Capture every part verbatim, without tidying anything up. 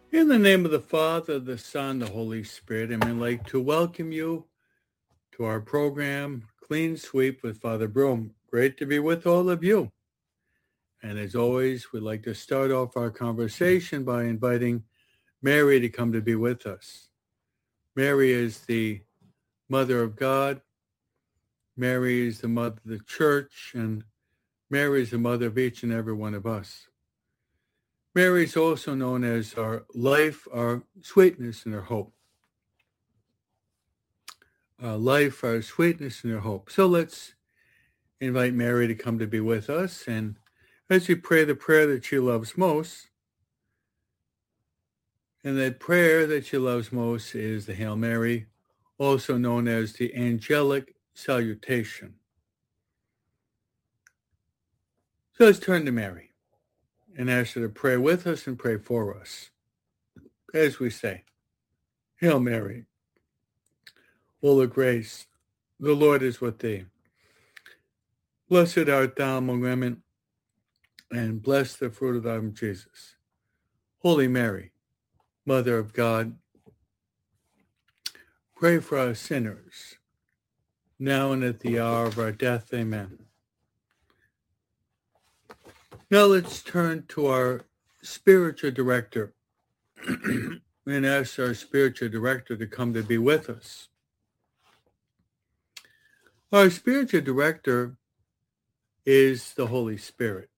In the name of the Father, the Son, the Holy Spirit, and we'd like to welcome you to our program, Clean Sweep with Father Broom. Great to be with all of you. And as always, we'd like to start off our conversation by inviting Mary to come to be with us. Mary is the Mother of God. Mary is the Mother of the Church, and Mary is the Mother of each and every one of us. Mary is also known as our life, our sweetness, and our hope. Our life, our sweetness, and our hope. So let's invite Mary to come to be with us. And as we pray the prayer that she loves most, and that prayer that she loves most is the Hail Mary, also known as the angelic salutation. So let's turn to Mary and ask her to pray with us and pray for us. As we say, Hail Mary, full of grace, the Lord is with thee. Blessed art thou among women, and blessed the fruit of thy womb, Jesus. Holy Mary, Mother of God, pray for us sinners, now and at the hour of our death. Amen. Now let's turn to our spiritual director and ask our spiritual director to come to be with us. Our spiritual director is the Holy Spirit.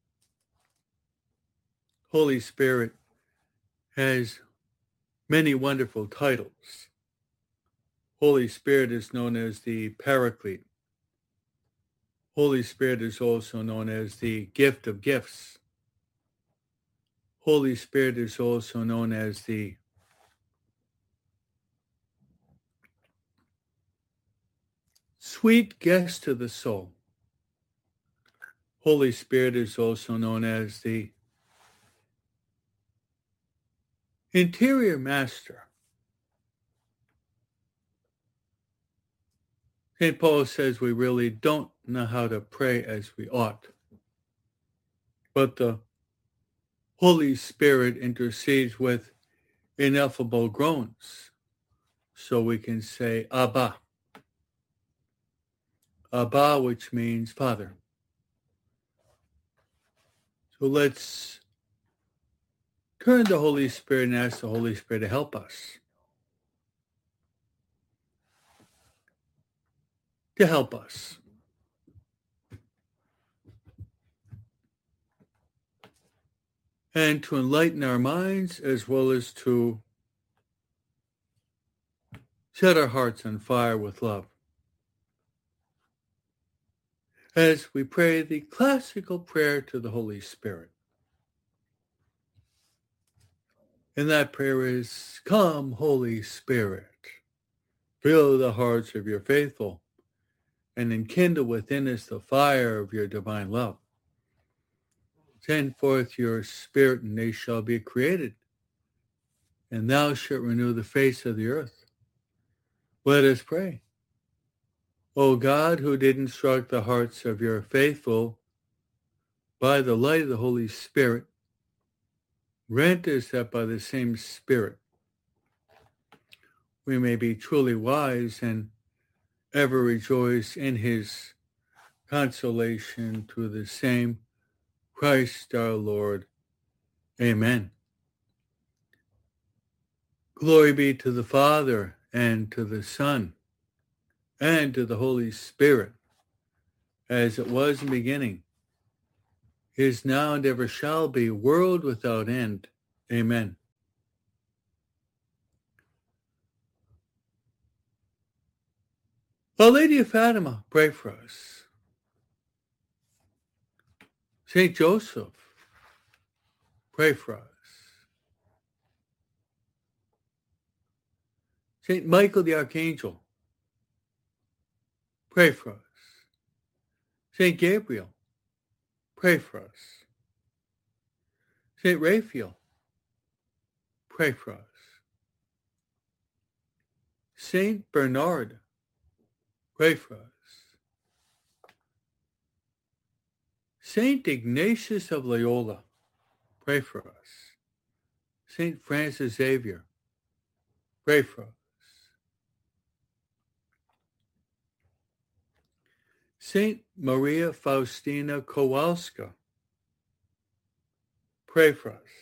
Holy Spirit has many wonderful titles. Holy Spirit is known as the Paraclete. Holy Spirit is also known as the gift of gifts. Holy Spirit is also known as the sweet guest to the soul. Holy Spirit is also known as the interior master. Saint Paul says we really don't know how to pray as we ought, but the Holy Spirit intercedes with ineffable groans, so we can say Abba. Abba, which means Father. So let's turn to the Holy Spirit and ask the Holy Spirit to help us. To help us. And to enlighten our minds as well as to set our hearts on fire with love. As we pray the classical prayer to the Holy Spirit. And that prayer is, Come, Holy Spirit, fill the hearts of your faithful, and enkindle within us the fire of your divine love. Send forth your Spirit, and they shall be created, and thou shalt renew the face of the earth. Let us pray. O God, who did instruct the hearts of your faithful by the light of the Holy Spirit, grant us that by the same Spirit we may be truly wise and ever rejoice in his consolation through the same Christ our Lord. Amen. Glory be to the Father, and to the Son, and to the Holy Spirit, as it was in the beginning, is now, and ever shall be, world without end. Amen. Our Lady of Fatima, pray for us. Saint Joseph, pray for us. Saint Michael the Archangel, pray for us. Saint Gabriel, pray for us. Saint Raphael, pray for us. Saint Bernard, pray for us. Saint Ignatius of Loyola, pray for us. Saint Francis Xavier, pray for us. Saint Maria Faustina Kowalska, pray for us.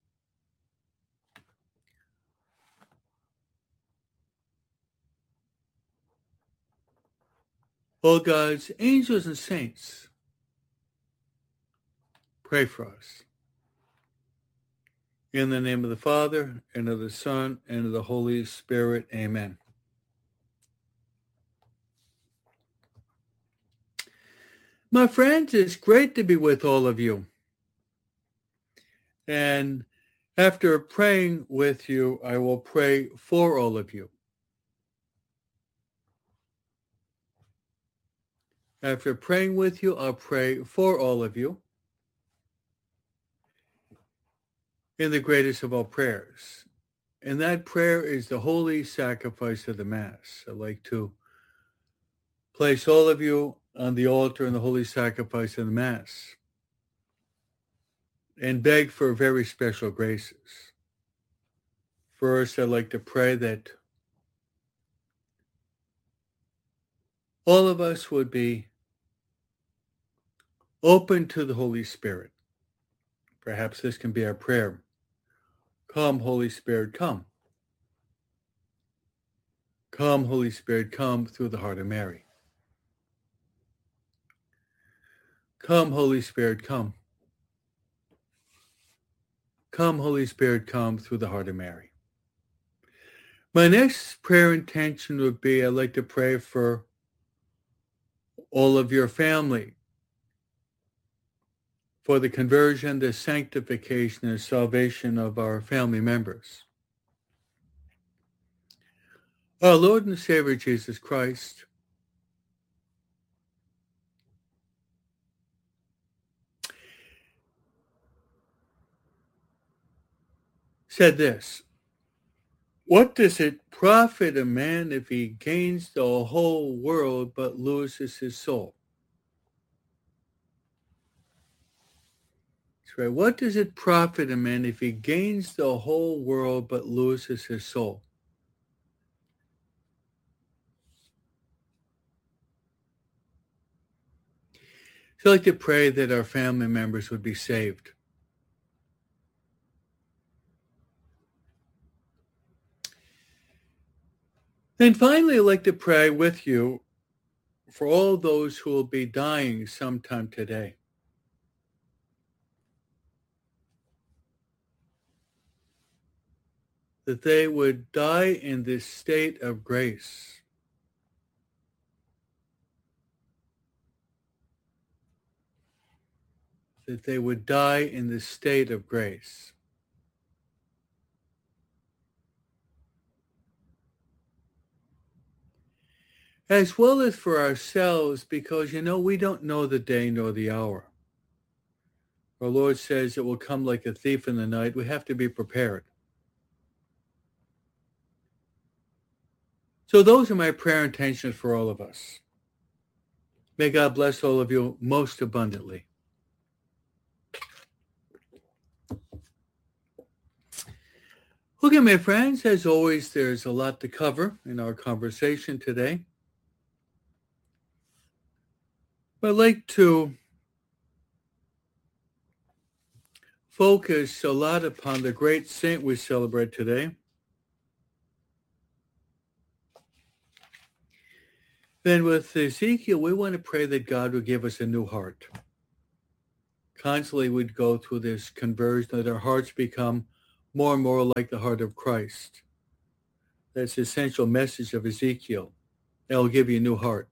All God's angels and saints, pray for us. In the name of the Father, and of the Son, and of the Holy Spirit, amen. My friends, it's great to be with all of you. And after praying with you, I will pray for all of you. After praying with you, I'll pray for all of you in the greatest of all prayers. And that prayer is the holy sacrifice of the Mass. I'd like to place all of you on the altar in the holy sacrifice of the Mass and beg for very special graces. First, I'd like to pray that all of us would be open to the Holy Spirit. Perhaps this can be our prayer. Come, Holy Spirit, come. Come, Holy Spirit, come through the heart of Mary. Come, Holy Spirit, come. Come, Holy Spirit, come through the heart of Mary. My next prayer intention would be, I'd like to pray for all of your family, for the conversion, the sanctification, and salvation of our family members. Our Lord and Savior Jesus Christ said this, "What does it profit a man if he gains the whole world but loses his soul?" That's right. What does it profit a man if he gains the whole world but loses his soul? So I'd like to pray that our family members would be saved. And finally, I'd like to pray with you for all those who will be dying sometime today. That they would die in this state of grace. That they would die in this state of grace. As well as for ourselves, because, you know, we don't know the day nor the hour. Our Lord says it will come like a thief in the night. We have to be prepared. So those are my prayer intentions for all of us. May God bless all of you most abundantly. Okay, my friends, as always, there's a lot to cover in our conversation today. I'd like to focus a lot upon the great saint we celebrate today. Then with Ezekiel, we want to pray that God would give us a new heart. Constantly we'd go through this conversion, that our hearts become more and more like the heart of Christ. That's the essential message of Ezekiel. It'll give you a new heart.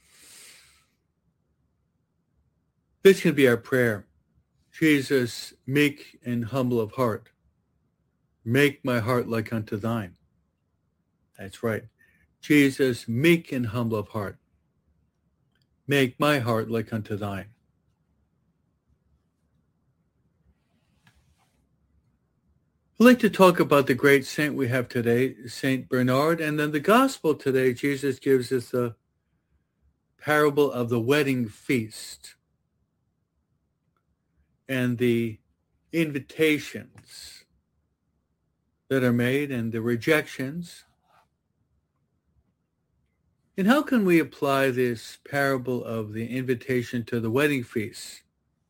This can be our prayer. Jesus, meek and humble of heart, make my heart like unto thine. That's right. Jesus, meek and humble of heart, make my heart like unto thine. I'd like to talk about the great saint we have today, Saint Bernard, and then the gospel today, Jesus gives us the parable of the wedding feast and the invitations that are made and the rejections. And how can we apply this parable of the invitation to the wedding feast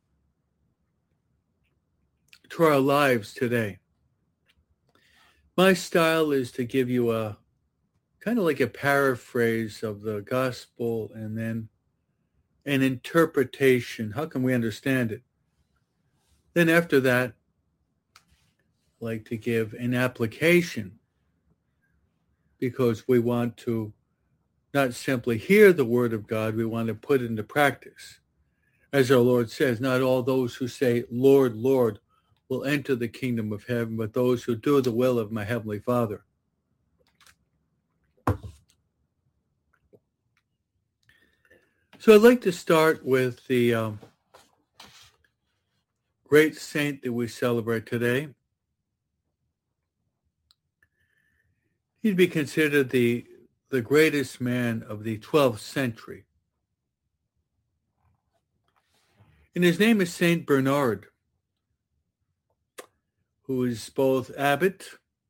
to our lives today? My style is to give you a kind of like a paraphrase of the gospel and then an interpretation. How can we understand it? Then after that, I like to give an application because we want to not simply hear the word of God, we want to put it into practice. As our Lord says, not all those who say, Lord, Lord, will enter the kingdom of heaven, but those who do the will of my heavenly Father. So I'd like to start with the um, great saint that we celebrate today. He'd be considered the, the greatest man of the twelfth century. And his name is Saint Bernard, who is both abbot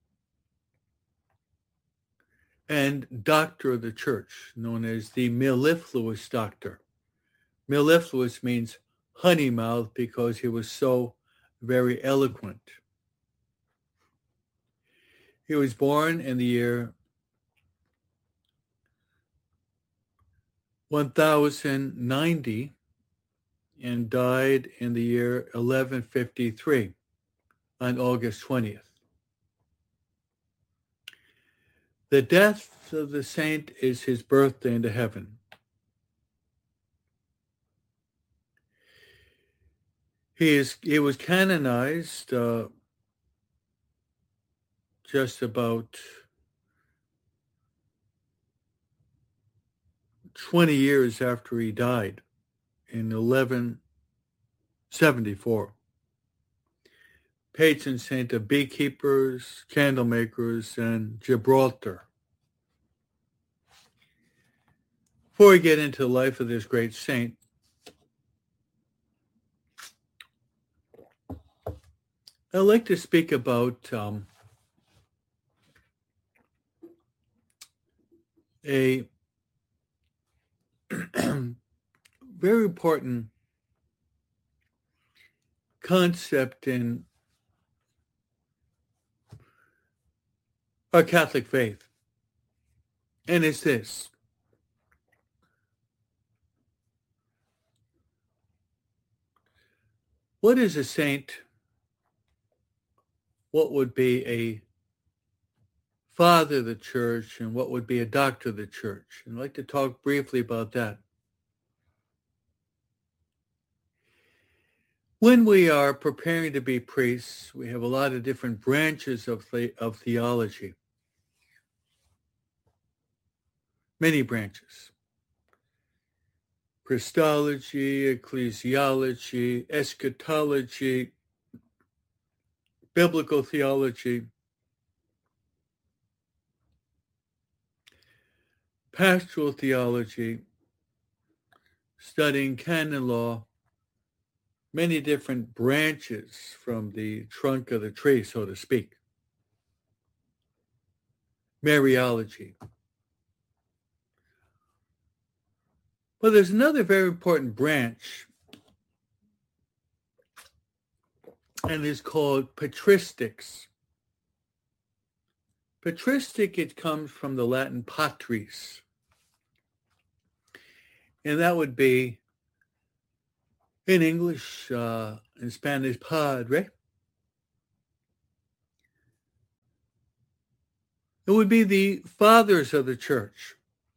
and doctor of the church, known as the mellifluous doctor. Mellifluous means honey mouth because he was so very eloquent. He was born in the year one thousand ninety and died in the year eleven fifty-three on August twentieth. The death of the saint is his birthday into heaven. He is. He was canonized uh, just about twenty years after he died in eleven seventy-four. Patron saint of beekeepers, candle makers, and Gibraltar. Before we get into the life of this great saint, I'd like to speak about um, a very important concept in our Catholic faith, and it's this. What is a saint? What would be a father of the church, and what would be a doctor of the church? And I'd like to talk briefly about that. When we are preparing to be priests, we have a lot of different branches of, the, of theology. Many branches. Christology, ecclesiology, eschatology, biblical theology, pastoral theology, studying canon law, many different branches from the trunk of the tree, so to speak. Mariology. But there's another very important branch, and it's called patristics. Patristic, it comes from the Latin patris, and that would be, in English, uh, in Spanish, padre. It would be the fathers of the church.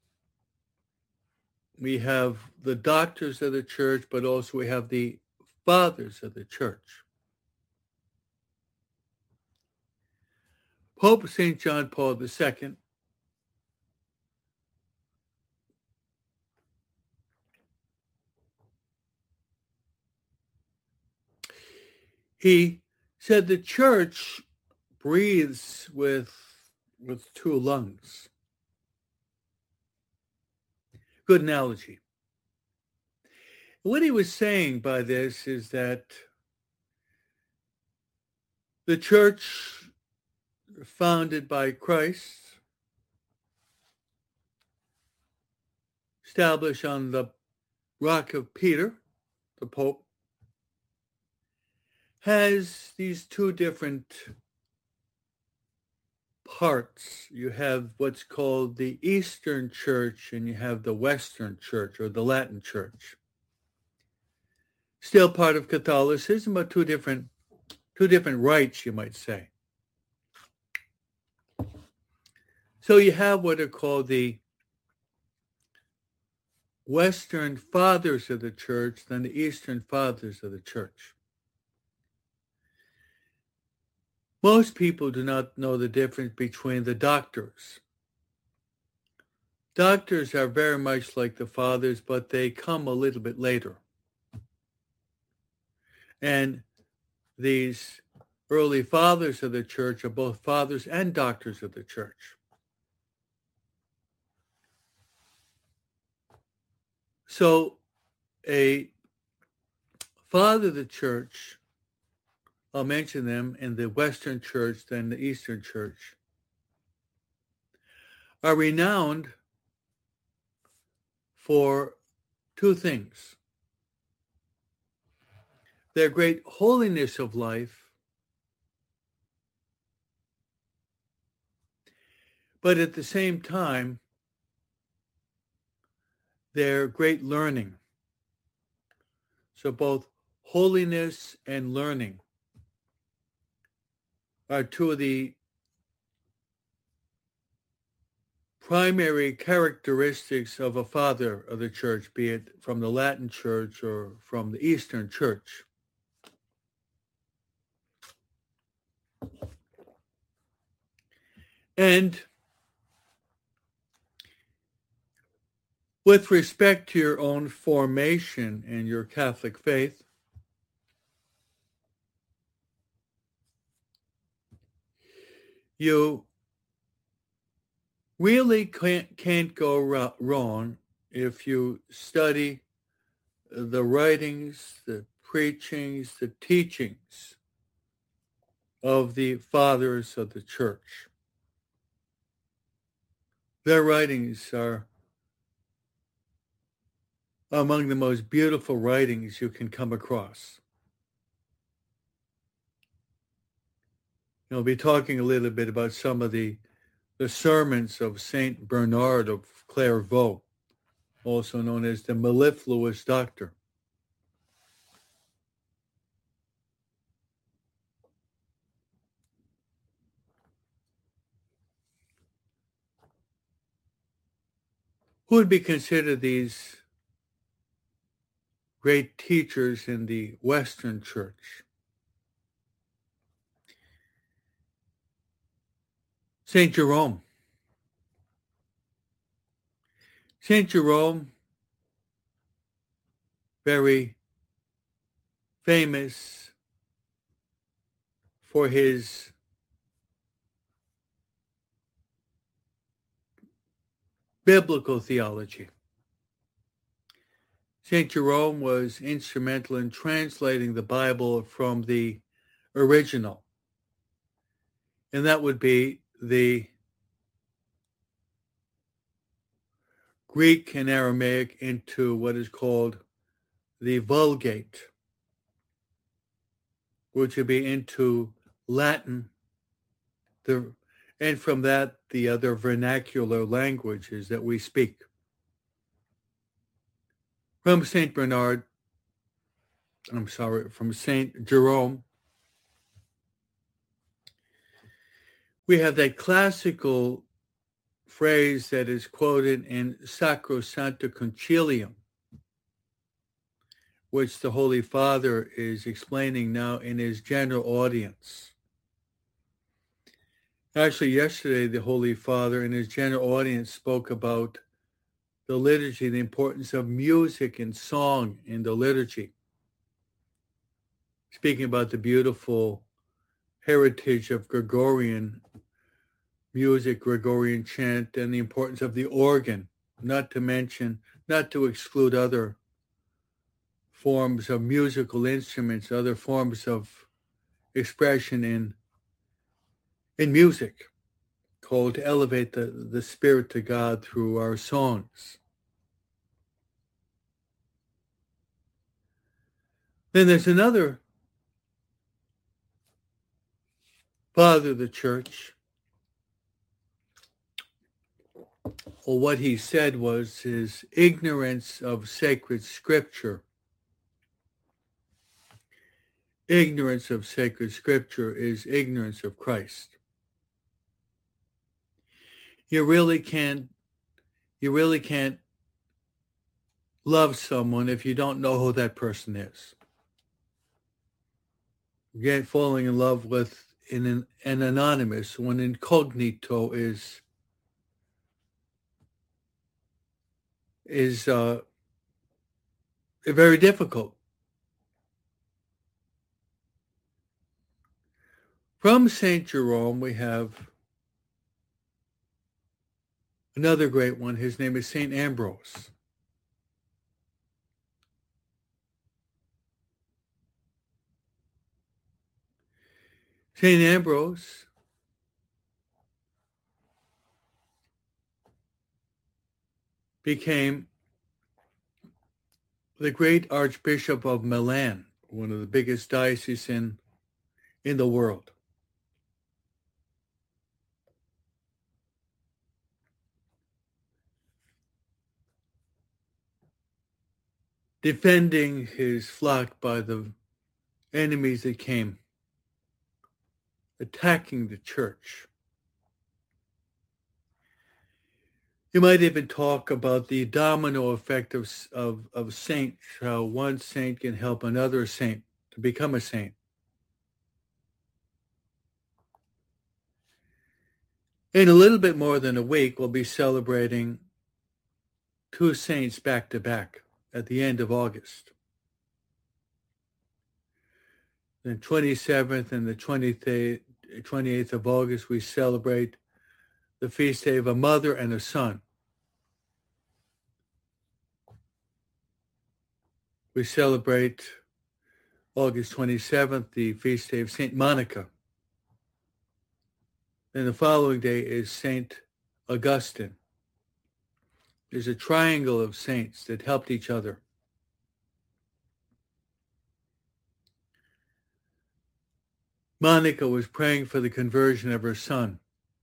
We have the doctors of the church, but also we have the fathers of the church. Pope Saint John Paul the Second he said the church breathes with, with two lungs. Good analogy. What he was saying by this is that the church founded by Christ, established on the Rock of Peter, the Pope, has these two different parts. You have what's called the Eastern Church and you have the Western Church or the Latin Church. Still part of Catholicism, but two different, two different rites, you might say. So you have what are called the Western Fathers of the Church, then the Eastern Fathers of the Church. Most people do not know the difference between the doctors. Doctors are very much like the fathers, but they come a little bit later. And these early fathers of the church are both fathers and doctors of the church. So a father of the church, I'll mention them in the Western Church, then the Eastern Church, are renowned for two things. Their great holiness of life, but at the same time, their great learning. So both holiness and learning are two of the primary characteristics of a father of the church, be it from the Latin Church or from the Eastern Church. And with respect to your own formation and your Catholic faith, you really can't, can't go wrong if you study the writings, the preachings, the teachings of the fathers of the church. Their writings are among the most beautiful writings you can come across. I'll be talking a little bit about some of the, the sermons of Saint Bernard of Clairvaux, also known as the mellifluous doctor. Who would be considered these great teachers in the Western Church? Saint Jerome. Saint Jerome, very famous for his biblical theology. Saint Jerome was instrumental in translating the Bible from the original, and that would be the Greek and Aramaic into what is called the Vulgate, which would be into Latin, the, and from that, the other vernacular languages that we speak. From Saint Bernard, I'm sorry, from Saint Jerome, we have that classical phrase that is quoted in Sacrosancta Concilium, which the Holy Father is explaining now in his general audience. Actually, yesterday, the Holy Father in his general audience spoke about the liturgy, the importance of music and song in the liturgy, speaking about the beautiful heritage of Gregorian music, Gregorian chant, and the importance of the organ, not to mention, not to exclude other forms of musical instruments, other forms of expression in in music, called to elevate the, the spirit to God through our songs. Then there's another father of the church. Well, what he said was his ignorance of sacred scripture. Ignorance of sacred scripture is ignorance of Christ. You really can't, you really can't love someone if you don't know who that person is. You get falling in love with an, an anonymous when incognito is is uh, very difficult. From Saint Jerome, we have another great one. His name is Saint Ambrose. Saint Ambrose became the great Archbishop of Milan, one of the biggest dioceses in, in the world. Defending his flock by the enemies that came, attacking the church. You might even talk about the domino effect of, of, of saints, how one saint can help another saint to become a saint. In a little bit more than a week, we'll be celebrating two saints back to back at the end of August. The twenty-seventh and the twenty-eighth of August, we celebrate the feast day of a mother and a son. We celebrate August twenty-seventh, the feast day of Saint Monica. Then the following day is Saint Augustine. There's a triangle of saints that helped each other. Monica was praying for the conversion of her son.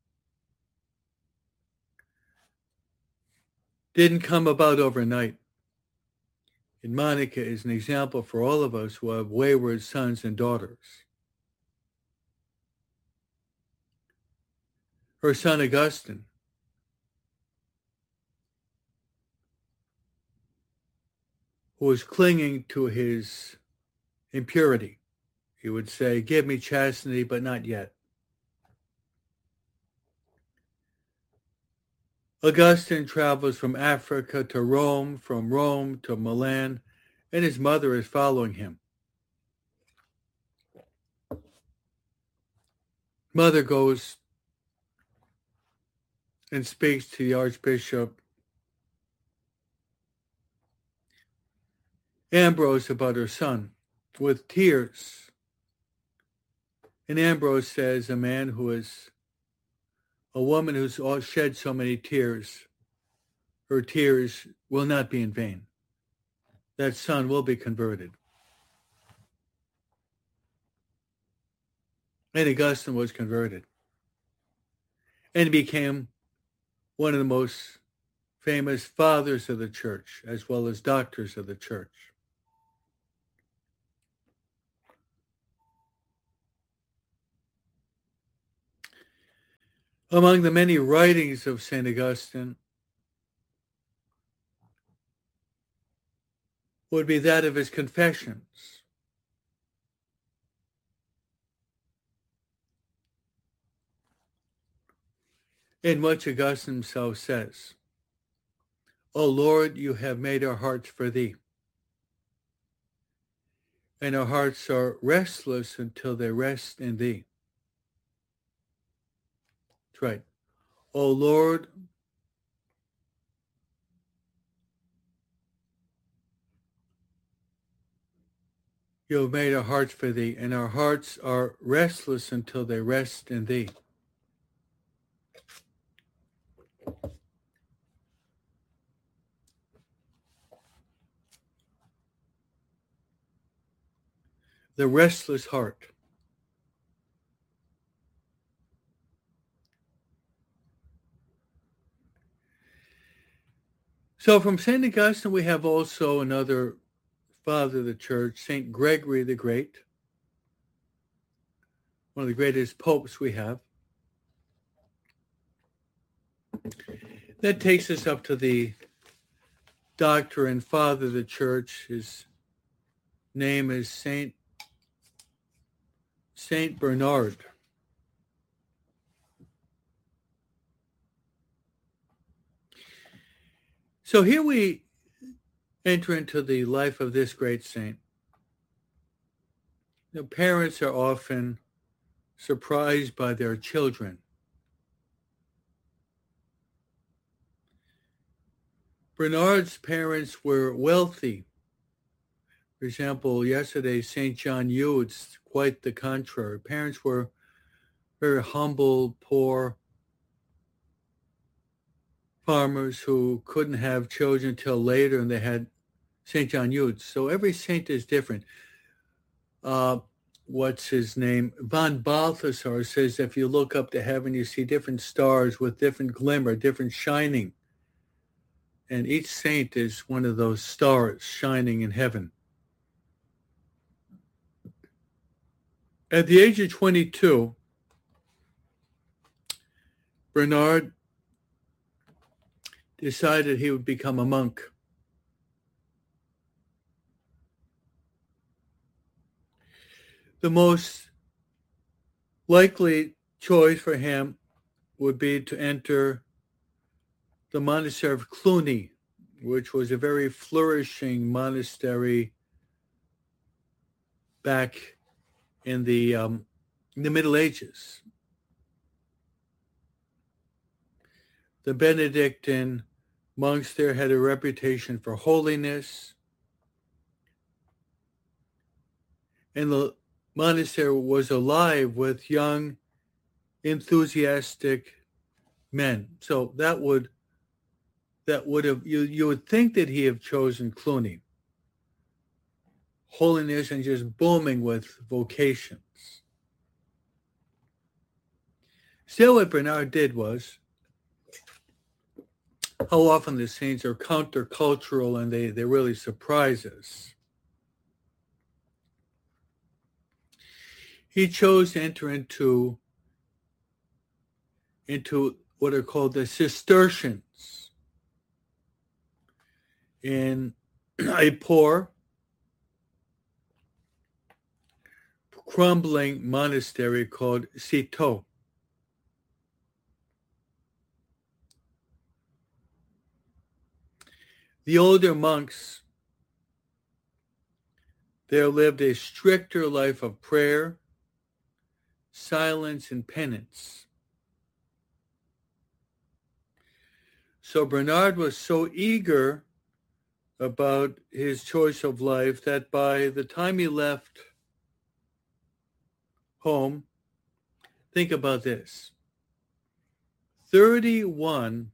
Didn't come about overnight. And Monica is an example for all of us who have wayward sons and daughters. Her son Augustine who was clinging to his impurity. He would say, give me chastity, but not yet. Augustine travels from Africa to Rome, from Rome to Milan, and his mother is following him. Mother goes and speaks to the Archbishop Ambrose about her son with tears. And Ambrose says, a man who is, a woman who's shed so many tears, her tears will not be in vain. That son will be converted. And Augustine was converted. And became one of the most famous fathers of the church, as well as doctors of the church. Among the many writings of Saint Augustine would be that of his Confessions. In which Augustine himself says, O Lord, you have made our hearts for thee, and our hearts are restless until they rest in thee. That's right. O Lord, you have made our hearts for thee, and our hearts are restless until they rest in thee. The restless heart. So from Saint Augustine, we have also another father of the church, Saint Gregory the Great, one of the greatest popes we have. That takes us up to the doctor and father of the church. His name is Saint Saint Bernard. So here we enter into the life of this great saint. The parents are often surprised by their children. Bernard's parents were wealthy. For example, yesterday, Saint John Eudes, quite the contrary. Parents were very humble, poor farmers who couldn't have children till later, and they had Saint John Eudes. So every saint is different. Uh, what's his name? Von Balthasar says if you look up to heaven, you see different stars with different glimmer, different shining. And each saint is one of those stars shining in heaven. At the age of twenty-two, Bernard decided he would become a monk. The most likely choice for him would be to enter the monastery of Cluny, which was a very flourishing monastery back in the um, in the Middle Ages. The Benedictine monks there had a reputation for holiness, and the monastery was alive with young, enthusiastic men. So that would that would have you you would think that he have chosen Cluny. Holiness and just booming with vocations. Still, what Bernard did was, how often the saints are countercultural and they, they really surprise us. He chose to enter into, into what are called the Cistercians in a poor, crumbling monastery called Citeaux. The older monks there lived a stricter life of prayer, silence, and penance. So Bernard was so eager about his choice of life that by the time he left home, think about this, thirty-one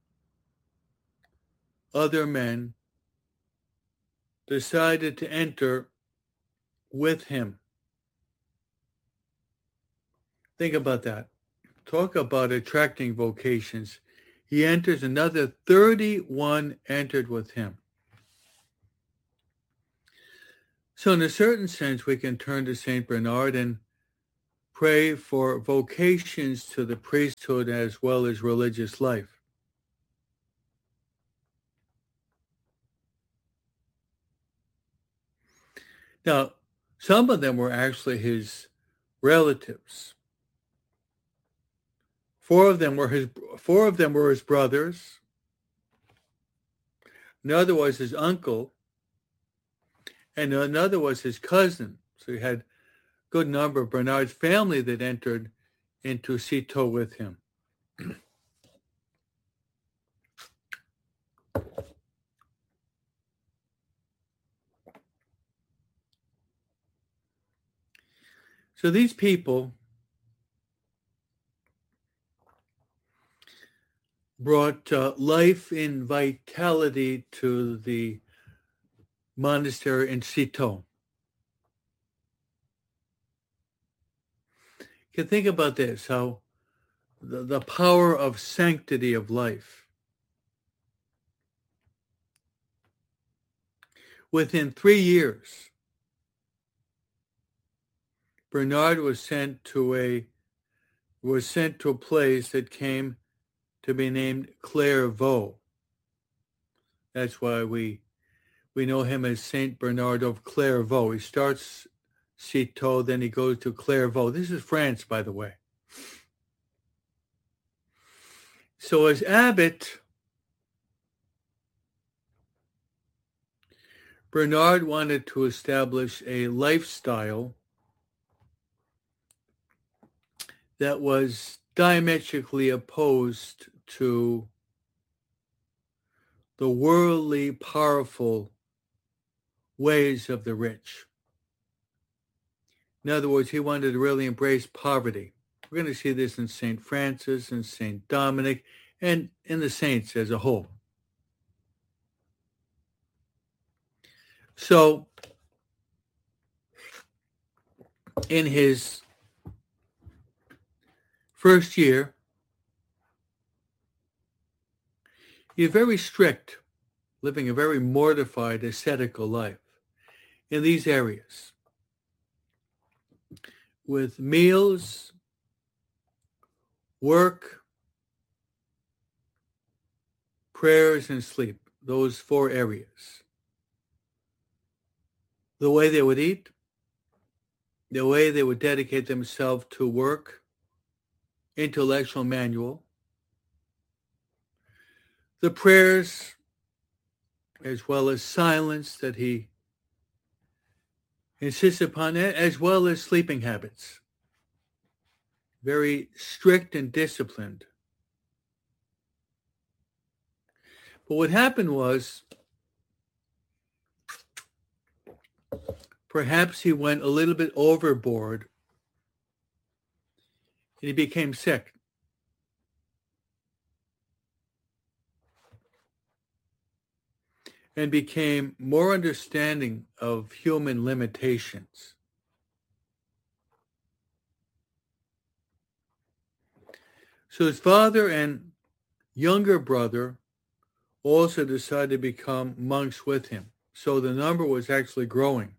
other men decided to enter with him. Think about that. Talk about attracting vocations. He enters, another thirty-one entered with him. So in a certain sense, we can turn to Saint Bernard and pray for vocations to the priesthood as well as religious life. Now, some of them were actually his relatives. Four of them were his four of them were his brothers. Another was his uncle, and another was his cousin. So he had a good number of Bernard's family that entered into Citeaux with him. So these people brought uh, life and vitality to the monastery in Citeaux. You can think about this, how the, the power of sanctity of life. Within three years, Bernard was sent to a was sent to a place that came to be named Clairvaux. That's why we we know him as Saint Bernard of Clairvaux. He starts Citeaux, then he goes to Clairvaux. This is France, by the way. So as abbot, Bernard wanted to establish a lifestyle that was diametrically opposed to the worldly, powerful ways of the rich. In other words, he wanted to really embrace poverty. We're going to see this in Saint Francis and Saint Dominic and in the saints as a whole. So, in his first year, he's very strict, living a very mortified, ascetical life in these areas, with meals, work, prayers, and sleep, those four areas. The way they would eat, the way they would dedicate themselves to work, intellectual manual, the prayers, as well as silence that he insists upon, as well as sleeping habits. Very strict and disciplined. But what happened was, perhaps he went a little bit overboard and he became sick. And became more understanding of human limitations. So his father and younger brother also decided to become monks with him. So the number was actually growing.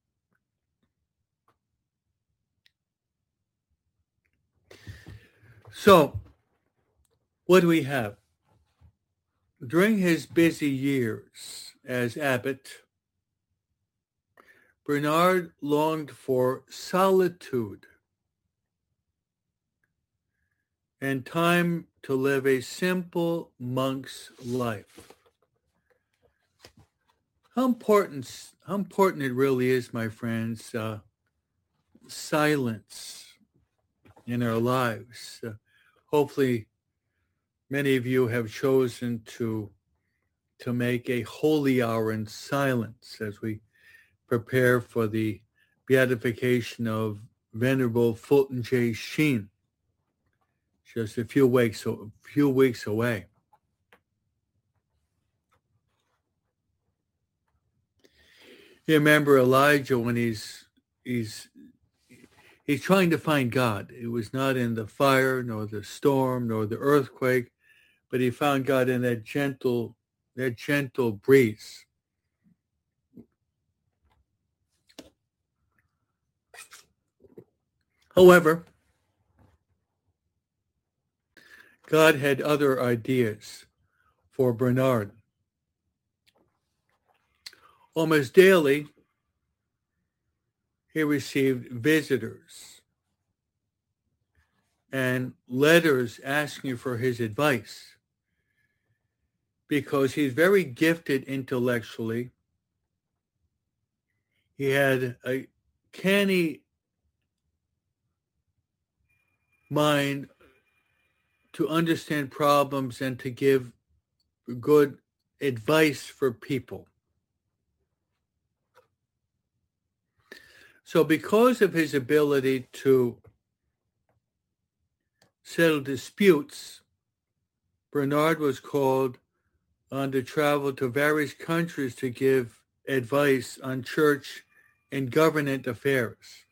So what do we have? During his busy years as abbot, Bernard longed for solitude and time to live a simple monk's life. How important, how important it really is, my friends, uh, silence in our lives. Uh, hopefully, many of you have chosen to, to make a holy hour in silence as we prepare for the beatification of Venerable Fulton J. Sheen, just a few weeks, a few weeks away. You remember Elijah when he's he's he's trying to find God. It was not in the fire, nor the storm, nor the earthquake, but he found God in that gentle, that gentle breeze. However, God had other ideas for Bernard. Almost daily, he received visitors and letters asking for his advice because he's very gifted intellectually. He had a canny mind to understand problems and to give good advice for people. So because of his ability to settle disputes Bernard was called on to travel to various countries to give advice on church and government affairs.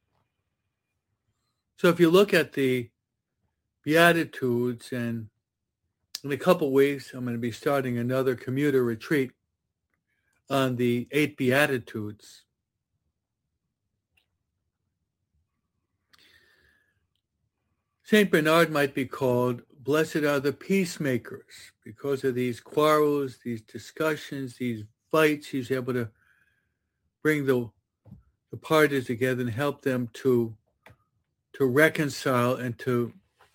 So if you look at the Beatitudes, and in a couple of weeks, I'm going to be starting another commuter retreat on the eight Beatitudes. Saint Bernard might be called, blessed are the peacemakers. Because of these quarrels, these discussions, these fights, he's able to bring the, the parties together and help them to, to reconcile and to,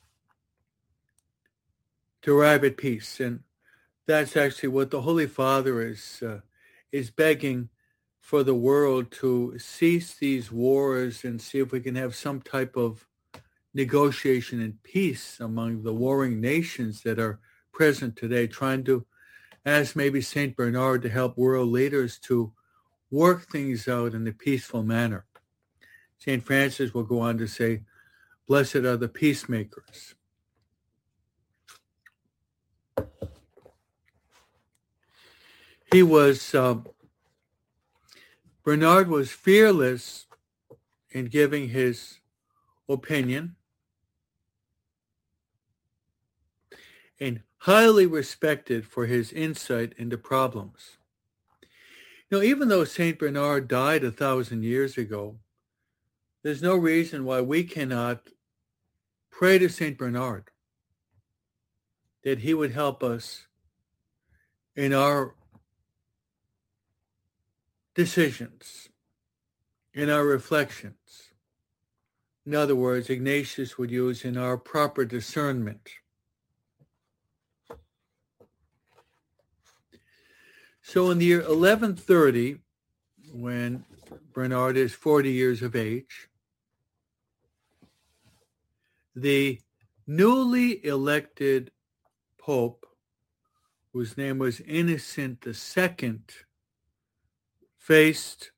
to arrive at peace. And that's actually what the Holy Father is, uh, is begging for the world, to cease these wars and see if we can have some type of negotiation and peace among the warring nations that are present today, trying to ask maybe Saint Bernard to help world leaders to work things out in a peaceful manner. Saint Francis will go on to say, blessed are the peacemakers. He was, uh, Bernard was fearless in giving his opinion and highly respected for his insight into problems. You know, even though Saint Bernard died a thousand years ago, there's no reason why we cannot pray to Saint Bernard that he would help us in our decisions, in our reflections. In other words, Ignatius would use in our proper discernment. So in the year eleven thirty, when Bernard is forty years of age, the newly elected Pope, whose name was Innocent the Second, faced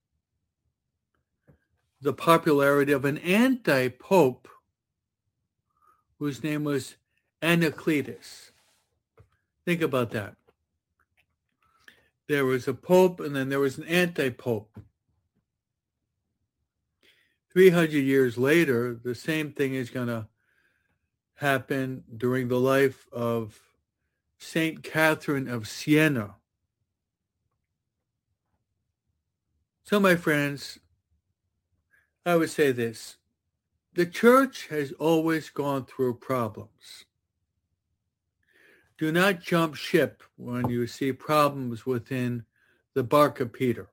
the popularity of an anti-pope whose name was Anacletus. Think about that. There was a pope and then there was an anti-pope. three hundred years later, the same thing is going to happen during the life of Saint Catherine of Siena. So, my friends, I would say this. The church has always gone through problems. Do not jump ship when you see problems within the bark of Peter.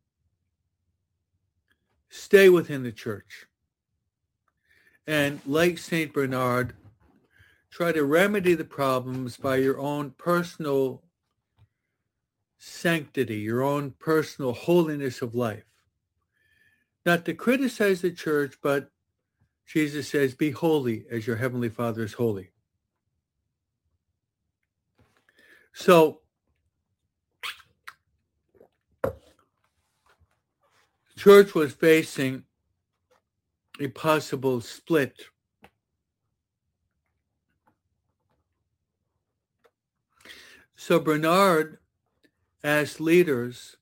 Stay within the church. And like Saint Bernard, try to remedy the problems by your own personal sanctity, your own personal holiness of life. Not to criticize the church, but Jesus says, be holy as your heavenly Father is holy. So, the church was facing a possible split. So Bernard asked leaders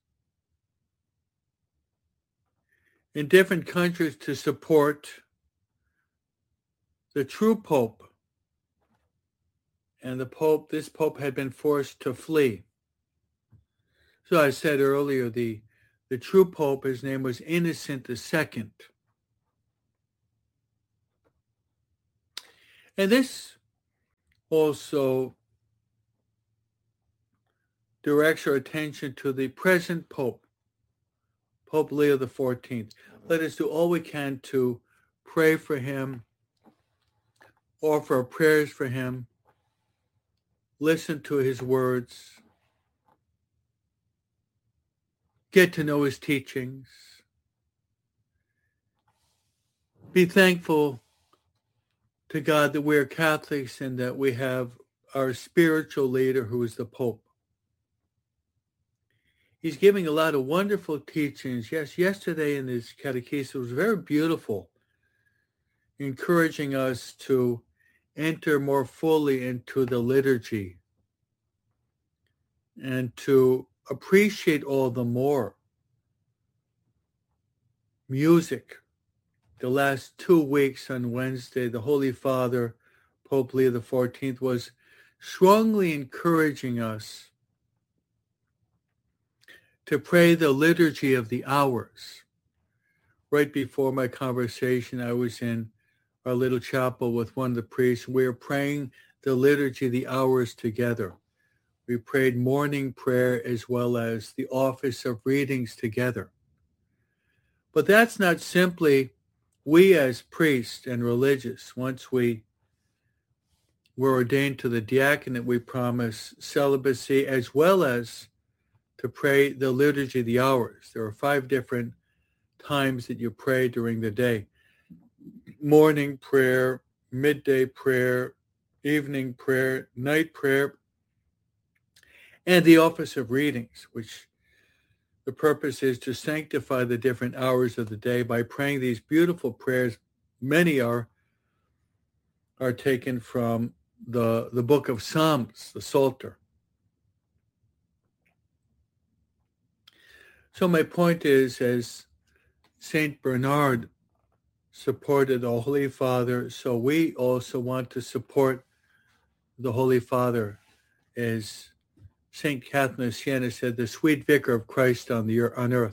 in different countries to support the true Pope. And the Pope, this Pope had been forced to flee. So I said earlier, the, the true Pope, his name was Innocent the Second. And this also directs our attention to the present Pope, Pope Leo the Fourteenth. Let us do all we can to pray for him, offer our prayers for him, listen to his words, get to know his teachings, be thankful to God that we are Catholics and that we have our spiritual leader who is the Pope. He's giving a lot of wonderful teachings. Yes, yesterday in his catechism was very beautiful, encouraging us to enter more fully into the liturgy and to appreciate all the more music. The last two weeks on Wednesday, the Holy Father, Pope Leo the fourteenth, was strongly encouraging us to pray the liturgy of the hours. Right before my conversation, I was in our little chapel with one of the priests. We were praying the liturgy of the hours together. We prayed morning prayer as well as the office of readings together. But that's not simply we as priests and religious. Once we were ordained to the diaconate, we promise celibacy as well as to pray the liturgy of the hours. There are five different times that you pray during the day. Morning prayer, midday prayer, evening prayer, night prayer, and the office of readings, which the purpose is to sanctify the different hours of the day by praying these beautiful prayers. Many are are taken from the, the book of Psalms, the Psalter. So my point is, as Saint Bernard supported the Holy Father, so we also want to support the Holy Father. As Saint Catherine of Siena said, the sweet vicar of Christ on the on earth.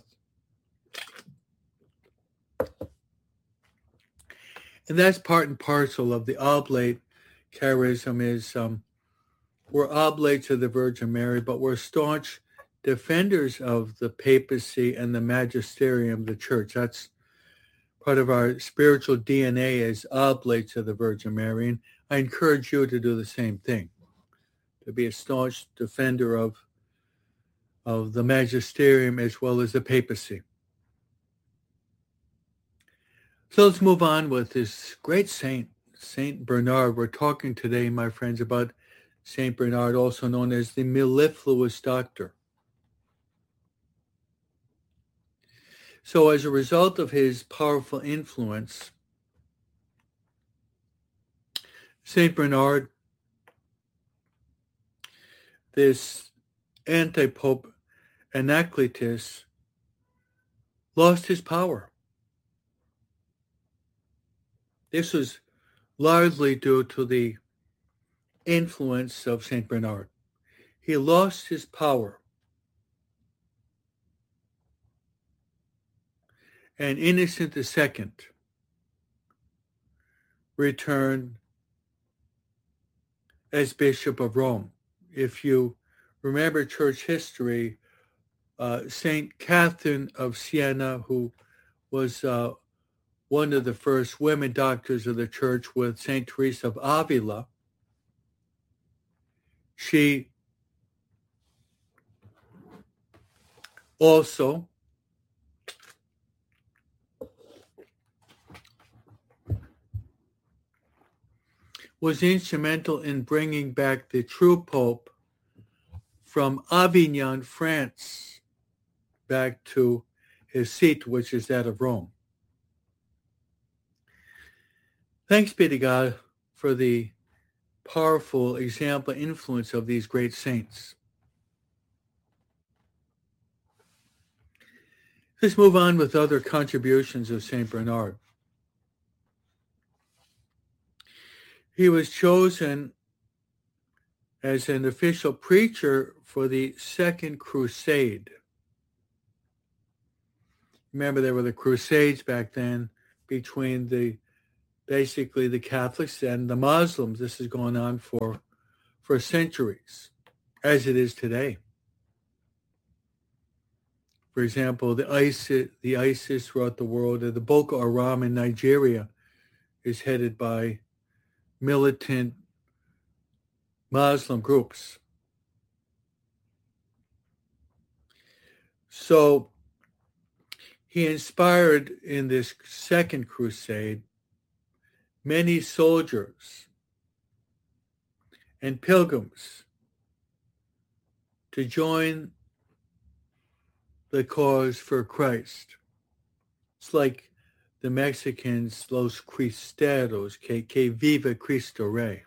And that's part and parcel of the oblate charism is um, we're oblates of the Virgin Mary, but we're staunch defenders of the papacy and the magisterium of the church. That's part of our spiritual D N A as oblates of the Virgin Mary. And I encourage you to do the same thing, to be a staunch defender of, of the magisterium as well as the papacy. So let's move on with this great saint, Saint Bernard. We're talking today, my friends, about Saint Bernard, also known as the mellifluous doctor. So as a result of his powerful influence, Saint Bernard, this anti-pope Anacletus, lost his power. This was largely due to the influence of Saint Bernard. He lost his power. And Innocent the Second returned as Bishop of Rome. If you remember church history, uh, Saint Catherine of Siena, who was uh, one of the first women doctors of the church with Saint Teresa of Avila, she also was instrumental in bringing back the true Pope from Avignon, France, back to his seat, which is that of Rome. Thanks be to God for the powerful example and influence of these great saints. Let's move on with other contributions of Saint Bernard. He was chosen as an official preacher for the Second Crusade. Remember, there were the Crusades back then between the basically the Catholics and the Muslims. This is going on for for centuries, as it is today. For example, the ISIS, the ISIS throughout the world, or the Boko Haram in Nigeria, is headed by militant Muslim groups. So he inspired in this Second Crusade many soldiers and pilgrims to join the cause for Christ. It's like the Mexicans, Los Cristeros, que, que viva Cristo Rey.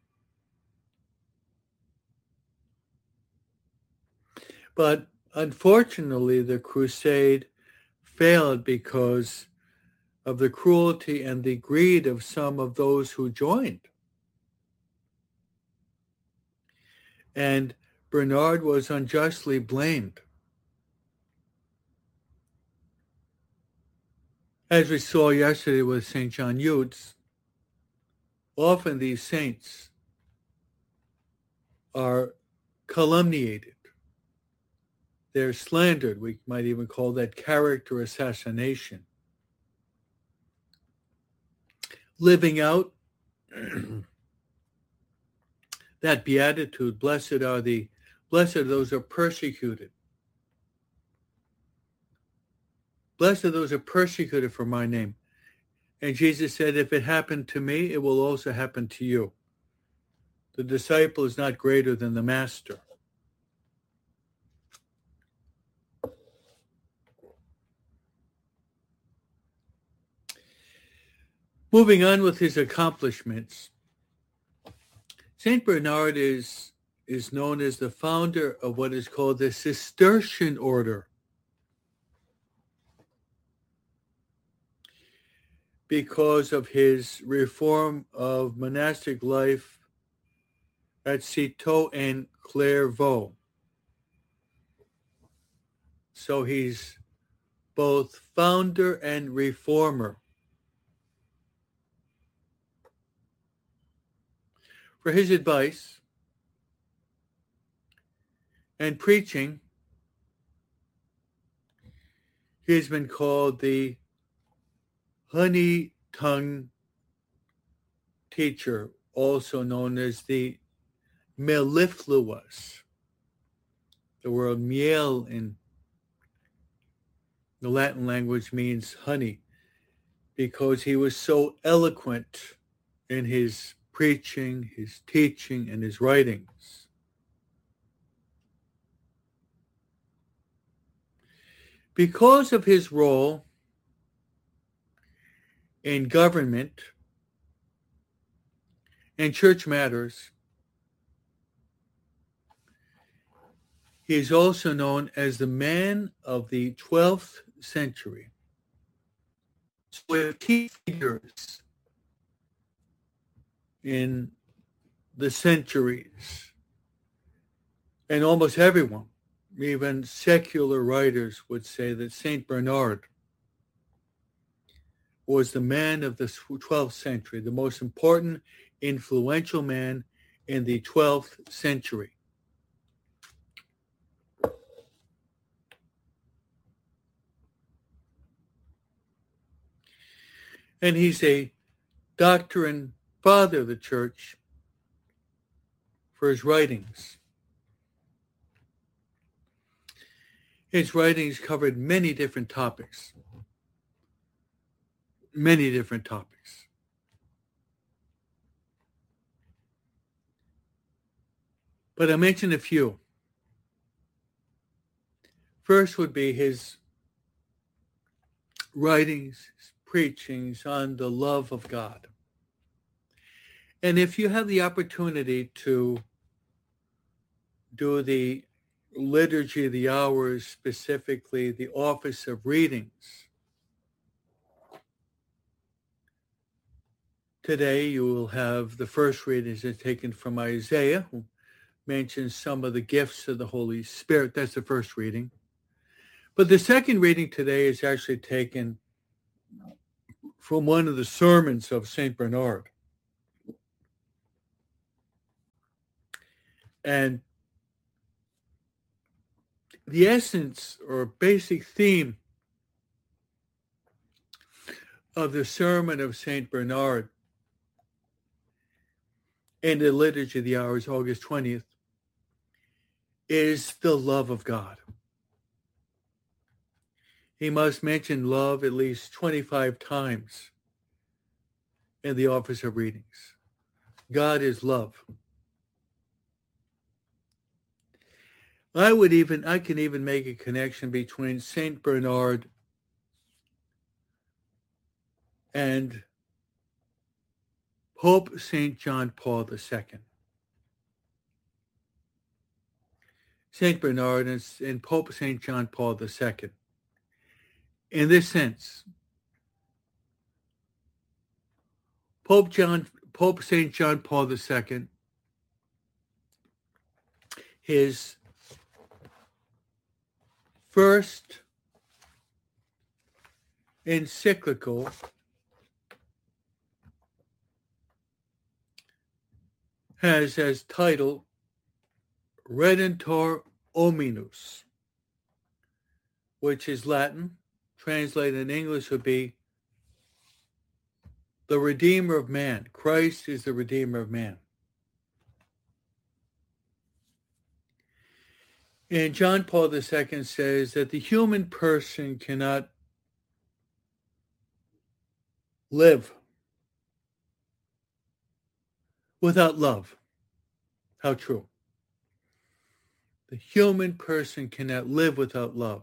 But unfortunately, the crusade failed because of the cruelty and the greed of some of those who joined. And Bernard was unjustly blamed. As we saw yesterday with Saint John Eudes, often these saints are calumniated. They're slandered. We might even call that character assassination. Living out that beatitude, blessed are the, blessed are those who are persecuted. Blessed are those who are persecuted for my name. And Jesus said, if it happened to me, it will also happen to you. The disciple is not greater than the master. Moving on with his accomplishments, Saint Bernard is, is known as the founder of what is called the Cistercian order, because of his reform of monastic life at Citeaux and Clairvaux. So he's both founder and reformer. For his advice and preaching, he has been called the honey-tongued teacher, also known as the mellifluous. The word miel in the Latin language means honey, because he was so eloquent in his preaching, his teaching, and his writings. Because of his role in government and church matters, he is also known as the man of the twelfth century. So we have key figures in the centuries, and almost everyone, even secular writers, would say that Saint Bernard was the man of the twelfth century, the most important, influential man in the twelfth century. And he's a doctrine father of the church for his writings. His writings covered many different topics. Many different topics. But I'll mention a few. First would be his writings, his preachings on the love of God. And if you have the opportunity to do the Liturgy of the Hours, specifically the Office of Readings, today you will have the first readings are taken from Isaiah, who mentions some of the gifts of the Holy Spirit. That's the first reading. But the second reading today is actually taken from one of the sermons of Saint Bernard. And the essence or basic theme of the sermon of Saint Bernard in the Liturgy of the Hours, August twentieth, is the love of God. He must mention love at least twenty-five times in the Office of Readings. God is love. I would even, I can even make a connection between Saint Bernard and Pope Saint John Paul the Second. Saint Bernard and, and Pope Saint John Paul the Second. In this sense, Pope John, Pope Saint John Paul the Second, his first encyclical has as title Redemptor Hominus, which is Latin, translated in English would be the Redeemer of man. Christ is the Redeemer of man. And John Paul the Second says that the human person cannot live without love. How true. The human person cannot live without love.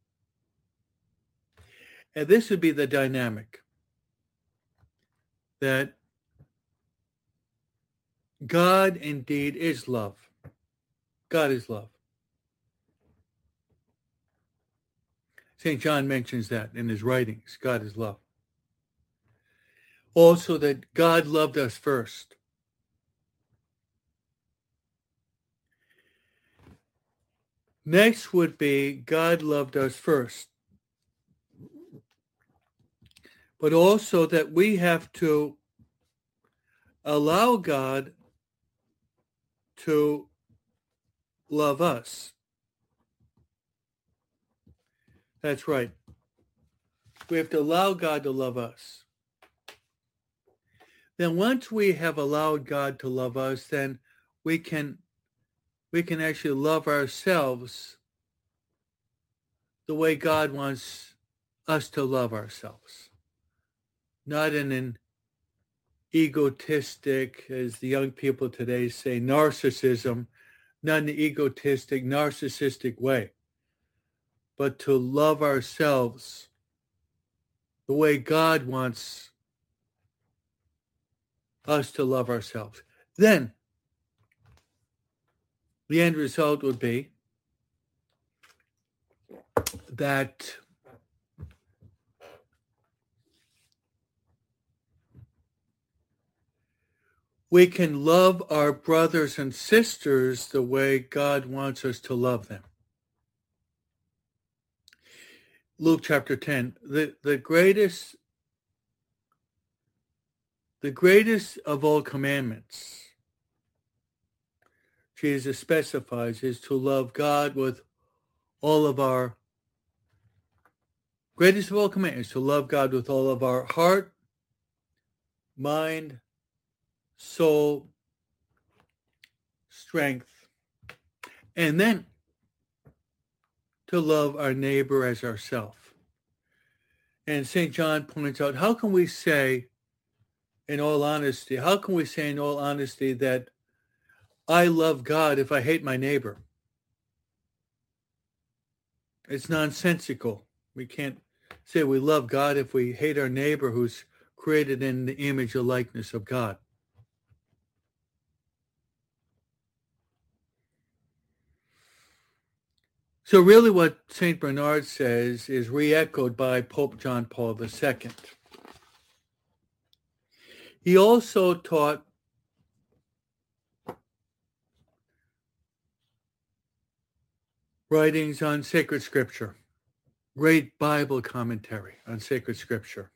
And this would be the dynamic that God indeed is love. God is love. Saint John mentions that in his writings. God is love. Also that God loved us first. Next would be God loved us first. But also that we have to allow God to love us. That's right. We have to allow God to love us. Then once we have allowed God to love us, then we can we can actually love ourselves the way God wants us to love ourselves. Not in an egotistic, as the young people today say, narcissism, not in an egotistic, narcissistic way, but to love ourselves the way God wants us to love ourselves. Then, the end result would be that we can love our brothers and sisters the way God wants us to love them. Luke chapter ten, the, the greatest, the greatest of all commandments, Jesus specifies, is to love God with all of our, greatest of all commandments, to love God with all of our heart, mind, soul, strength, and then to love our neighbor as ourselves. And Saint John points out, how can we say in all honesty, how can we say in all honesty that I love God if I hate my neighbor? It's nonsensical. We can't say we love God if we hate our neighbor who's created in the image and likeness of God. So really what Saint Bernard says is re-echoed by Pope John Paul the Second. He also taught writings on sacred scripture, great Bible commentary on sacred scripture.